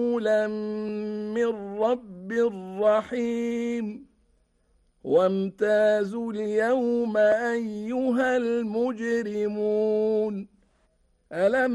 رسولا من رب رحيم وامتازوا اليوم أيها المجرمون ألم